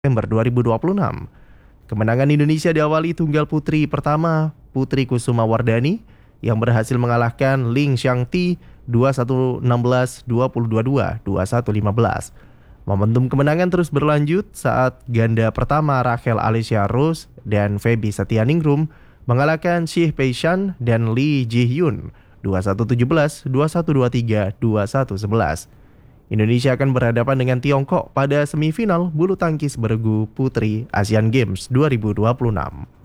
September 2026. Kemenangan Indonesia diawali tunggal putri pertama Putri Kusuma Wardani yang berhasil mengalahkan Ling Xiangti 21-16, 20-22, 21-15. Momentum kemenangan terus berlanjut saat ganda pertama Rachel Alicia Rose dan Feby Setianingrum mengalahkan Shih Pei Shan dan Lee Ji Hyun 21-17, 21-23, 21-11. Indonesia akan berhadapan dengan Tiongkok pada semifinal bulu tangkis bergu putri Asian Games 2026.